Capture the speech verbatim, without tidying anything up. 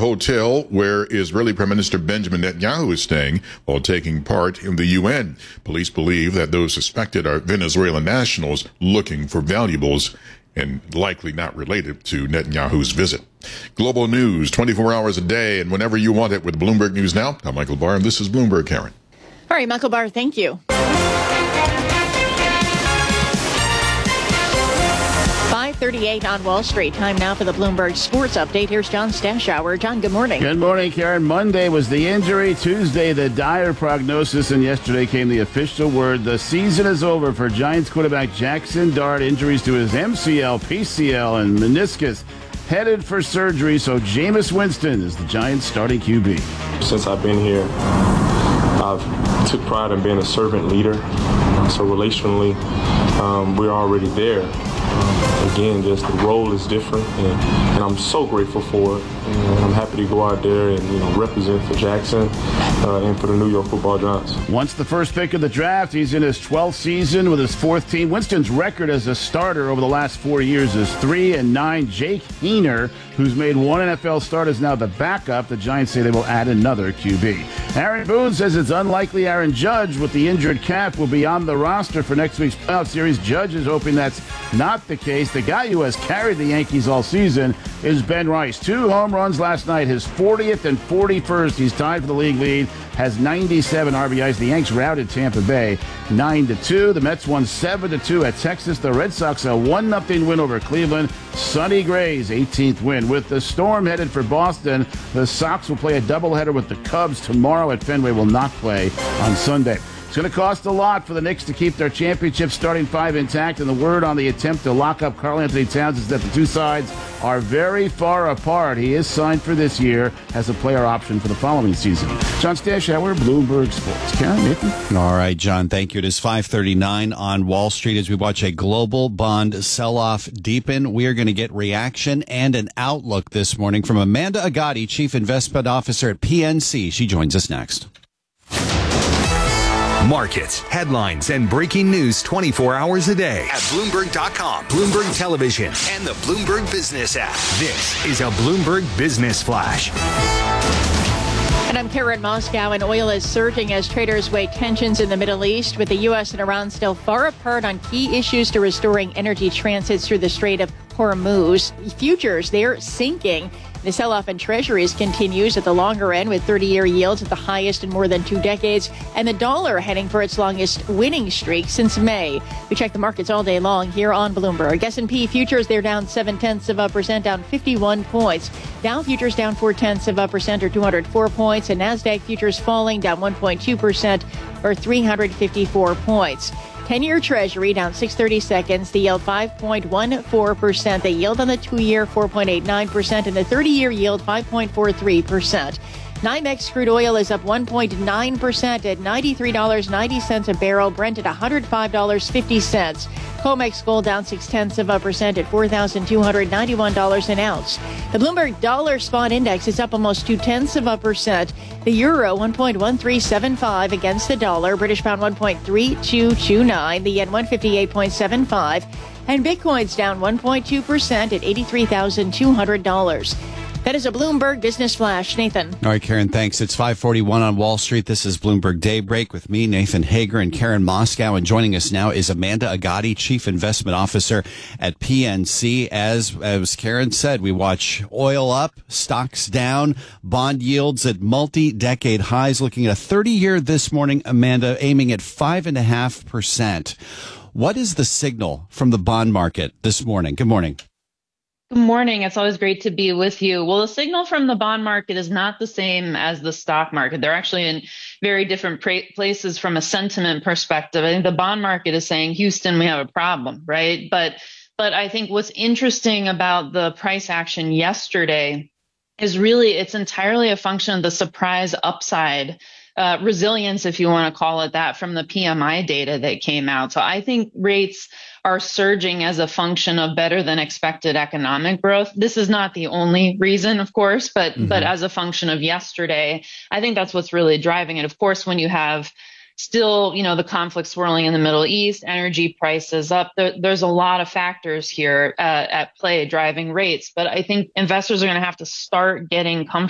hotel where Israeli Prime Minister Benjamin Netanyahu is staying while taking part in the U N. Police believe that those suspected are Venezuelan nationals looking for valuables and likely not related to Netanyahu's visit. Global news, twenty-four hours a day and whenever you want it with Bloomberg News Now. I'm Michael Barr, and this is Bloomberg, Karen. All right, Michael Barr, thank you. five thirty-eight on Wall Street. Time now for the Bloomberg Sports Update. Here's John Stashower. John, good morning. Good morning, Karen. Monday was the injury. Tuesday, the dire prognosis. And yesterday came the official word. The season is over for Giants quarterback Jackson Dart. Injuries to his M C L, P C L, and meniscus. Headed for surgery. So Jameis Winston is the Giants starting Q B. Since I've been here, I've took pride in being a servant leader. So relationally, um, we're already there. Um, again, just the role is different, and, and I'm so grateful for it. And I'm happy to go out there and you know represent for Jackson uh, and for the New York Football Giants. Once the first pick of the draft, he's in his twelfth season with his fourth team. Winston's record as a starter over the last four years is three and nine. Jake Heener, who's made one N F L start, is now the backup. The Giants say they will add another Q B. Aaron Boone says it's unlikely Aaron Judge, with the injured calf, will be on the roster for next week's playoff series. Judge is hoping that's not the case. The guy who has carried the Yankees all season is Ben Rice. Two home runs last night, his fortieth and forty-first. He's tied for the league lead, has ninety-seven R B Is. The Yanks routed Tampa Bay nine to two. The Mets won seven to two at Texas. The Red Sox a one nothing win over Cleveland. Sonny Gray's eighteenth win. With the Storm headed for Boston, the Sox will play a doubleheader with the Cubs tomorrow at Fenway. Will not play on Sunday. It's going to cost a lot for the Knicks to keep their championship starting five intact, and the word on the attempt to lock up Karl-Anthony Towns is that the two sides are very far apart. He is signed for this year as a player option for the following season. John Stashower, Bloomberg Sports. Karen, Nathan? All right, John, thank you. It is five thirty-nine on Wall Street as we watch a global bond sell-off deepen. We are going to get reaction and an outlook this morning from Amanda Agati, Chief Investment Officer at P N C. She joins us next. Markets, headlines, and breaking news twenty-four hours a day at Bloomberg dot com, Bloomberg Television, and the Bloomberg Business app. This is a Bloomberg Business Flash. And I'm Karen Moscow, and oil is surging as traders weigh tensions in the Middle East, with the U S and Iran still far apart on key issues to restoring energy transits through the Strait of Hormuz. Futures, they're sinking. The sell-off in treasuries continues at the longer end, with thirty-year yields at the highest in more than two decades, and the dollar heading for its longest winning streak since May. We check the markets all day long here on Bloomberg. S and P futures, they're down seven-tenths of a percent, down fifty-one points. Dow futures down four-tenths of a percent, or two hundred four points, and NASDAQ futures falling, down one point two percent, or three hundred fifty-four points. ten-year Treasury down six thirty-seconds. The yield five point one four percent. The yield on the two-year four point eight nine percent, and the thirty-year yield five point four three percent. NYMEX crude oil is up one point nine percent at ninety-three dollars and ninety cents a barrel. Brent at one hundred five dollars and fifty cents. COMEX gold down six-tenths of a percent at four thousand two hundred ninety-one dollars an ounce. The Bloomberg Dollar Spot Index is up almost two-tenths of a percent. The euro one point one three seven five against the dollar. British pound one point three two two nine. The yen one fifty-eight point seven five. And Bitcoin's down one point two percent at eighty-three thousand two hundred dollars. That is a Bloomberg Business Flash. Nathan. All right, Karen, thanks. It's five forty-one on Wall Street. This is Bloomberg Daybreak with me, Nathan Hager, and Karen Moscow. And joining us now is Amanda Agati, Chief Investment Officer at P N C. As, as Karen said, we watch oil up, stocks down, bond yields at multi-decade highs, looking at a thirty-year this morning, Amanda, aiming at five point five percent. What is the signal from the bond market this morning? Good morning. Good morning. It's always great to be with you. Well, the signal from the bond market is not the same as the stock market. They're actually in very different pra- places from a sentiment perspective. I think the bond market is saying, Houston, we have a problem, right? But but I think what's interesting about the price action yesterday is really it's entirely a function of the surprise upside uh, resilience, if you want to call it that, from the P M I data that came out. So I think rates are surging as a function of better than expected economic growth. This is not the only reason, of course, but mm-hmm. but as a function of yesterday, I think that's what's really driving it. Of course, when you have still, you know, the conflict swirling in the Middle East, energy prices up, there, there's a lot of factors here uh, at play driving rates. But I think investors are going to have to start getting comfortable